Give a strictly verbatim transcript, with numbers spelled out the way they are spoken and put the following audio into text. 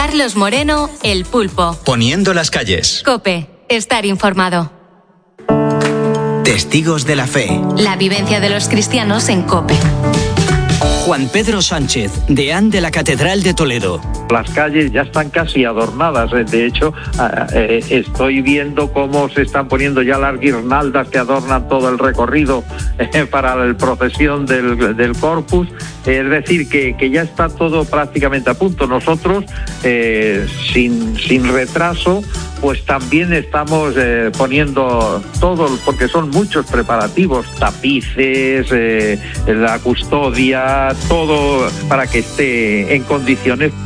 Carlos Moreno, El Pulpo. Poniendo las calles. COPE. Estar informado. Testigos de la fe. La vivencia de los cristianos en COPE. Juan Pedro Sánchez, deán de la Catedral de Toledo. Las calles ya están casi adornadas. De hecho, eh, estoy viendo cómo se están poniendo ya las guirnaldas que adornan todo el recorrido eh, para la procesión del, del Corpus. Es decir, que, que ya está todo prácticamente a punto. Nosotros, eh, sin, sin retraso, pues también estamos eh, poniendo todo, porque son muchos preparativos, tapices, eh, la custodia, todo para que esté en condiciones